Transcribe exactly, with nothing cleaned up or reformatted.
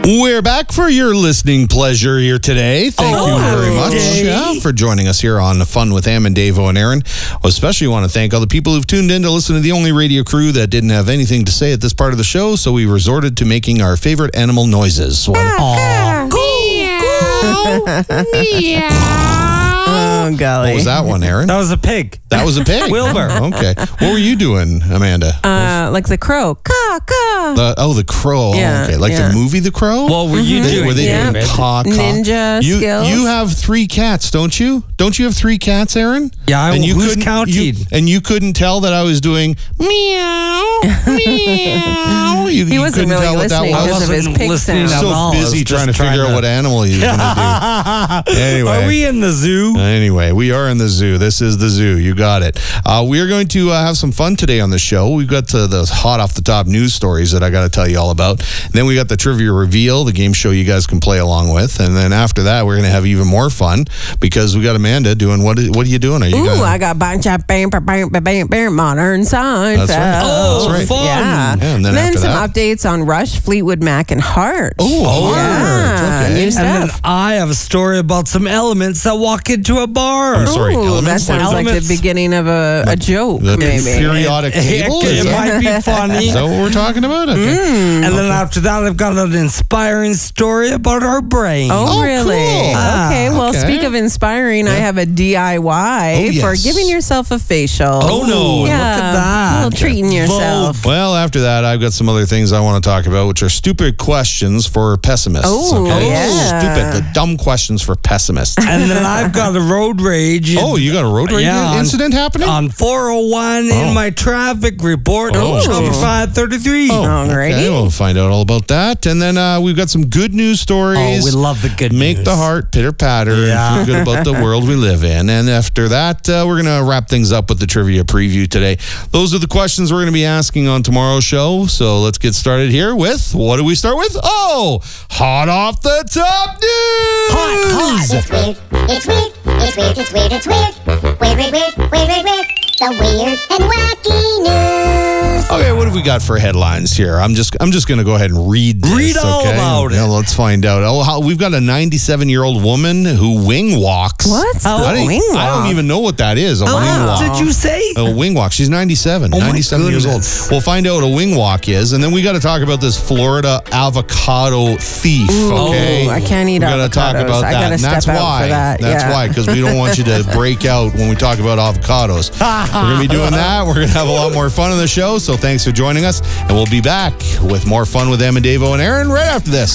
We're back for your listening pleasure here today. Thank Oh, you very much Dave. yeah, for joining us here on Fun with Am and Davo and Aaron. I especially want to thank all the people who've tuned in to listen to the only radio crew that didn't have anything to say at this part of the show, so we resorted to making our favorite animal noises. One, Oh, golly. what was that one, Aaron? That was a pig. That was a pig. Wilbur. Okay. What were you doing, Amanda? Uh, like the crow. Caw, caw. The, oh, the crow. Yeah, Oh, okay. Like yeah. the movie The Crow? What were you They- doing? were they Yeah. doing caw, caw? Ninja you, skills. You have three cats, don't you? Don't you have three cats, Aaron? Yeah, I- and you who's couldn't- counting? you- and you couldn't tell that I was doing meow, meow. You, He you wasn't couldn't really tell what that listening was. because of his wasn't pig listening sound. at So all. I was busy just trying to trying figure to- out what animal he was going to do. Anyway. Are we in the zoo? Anyway, we are in the zoo. This is the zoo. You got it. Uh, we are going to uh, have some fun today on the show. We've got uh, those hot off the top news stories that I got to tell you all about. And then we got the trivia reveal, the game show you guys can play along with. And then after that, we're going to have even more fun because we got Amanda doing what? What are you doing? Are you Ooh, gonna, I got bunch of bam, bam, bam, bam, bam, bam, modern Seinfeld. That's right. Oh, That's right. fun. Yeah. Yeah, and then after some that- updates on Rush, Fleetwood Mac, and Heart. Oh, yeah. Heart. Okay. New And then stuff. I have a story about some elements that walk into a bar. I'm sorry, Ooh, that elements? sounds like Elements. the beginning of a, a joke, The maybe. periodic table? It, Is it that, might be funny. is that what we're talking about? Okay. Mm. And then after that, I've got an inspiring story about our brain. Oh, Oh, really? cool. Okay, well, okay. speak of inspiring, I have a D I Y Oh, yes. for giving yourself a facial. Oh, no. Yeah, Look at that. A little treating yourself. Well, after that, I've got some other things I want to talk about, which are stupid questions for pessimists. Oh, okay? yeah. Stupid, the dumb questions for pessimists. And then I've got a road rage. Oh, you got a road rage Yeah, on- incident happening? On four oh one Oh. in my traffic report. Oh. Oh, five thirty-three. Oh, Alrighty. okay, we'll find out all about that. And then uh, we've got some good news stories. Oh, we love the good Make news. the heart pitter patter Yeah. and feel good about the world we live in. And after that, uh, we're going to wrap things up with the trivia preview today. Those are the questions we're going to be asking on tomorrow's show. So let's get started here with, what do we start with? Oh, hot off the top news. It's weird, it's weird, it's weird, it's weird, it's weird. Weird, weird, weird, weird, weird, weird. The weird and wacky news. Okay, what have we got for headlines here? I'm just I'm just going to go ahead and read this. Read all okay? about it. Yeah, let's find out. Oh, how, we've got a ninety-seven-year-old woman who wing walks. What? Oh, I, The don't, wing I don't walk? even know what that is. A wing wow. walk. Did you say? A wing walk. She's ninety-seven. Oh, my ninety-seven years old. goodness. We'll find out what a wing walk is, and then we got to talk about this Florida avocado thief. Okay, Ooh, I can't eat We got to talk avocados. about I that. gotta and that's step out why. for that, That's yeah. why, because we don't want you to break out when we talk about avocados. We're gonna be doing that. We're gonna have a lot more fun on the show. So thanks for joining us, and we'll be back with more fun with Em and Davo and Aaron right after this.